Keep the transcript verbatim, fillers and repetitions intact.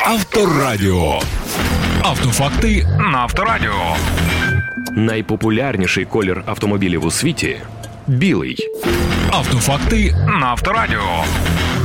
Авторадіо. Автофакти на Авторадіо. Найпопулярніший колір автомобілів у світі – білий. Автофакти на Авторадіо.